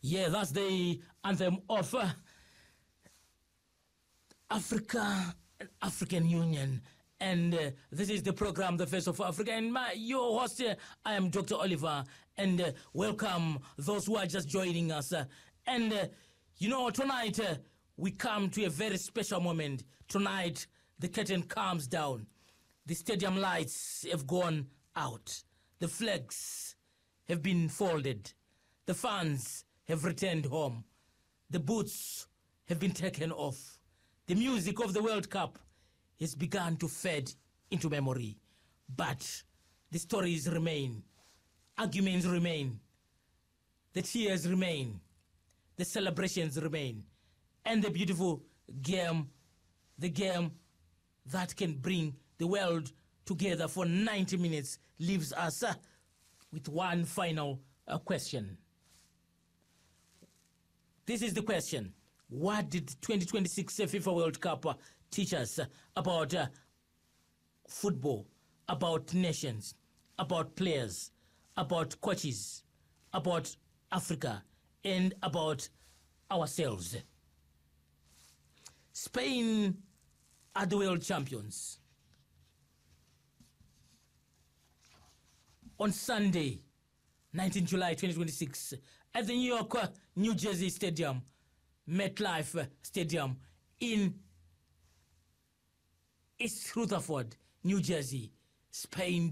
Yeah, that's the anthem of Africa and African Union. And this is the program, The Face of Africa. And your host, I am Dr. Oliver. And welcome those who are just joining us. Tonight we come to a very special moment. Tonight, the curtain comes down. The stadium lights have gone out. The flags have been folded. The fans have returned home. The boots have been taken off. The music of the World Cup has begun to fade into memory. But the stories remain. Arguments remain. The tears remain. The celebrations remain. And the beautiful game, the game that can bring the world together for 90 minutes, leaves us with one final question. This is the question. What did 2026 FIFA World Cup teach us about football, about nations, about players, about coaches, about Africa, and about ourselves? Spain are the world champions. On Sunday, 19 July 2026, at the New Jersey Stadium, MetLife Stadium in East Rutherford, New Jersey, Spain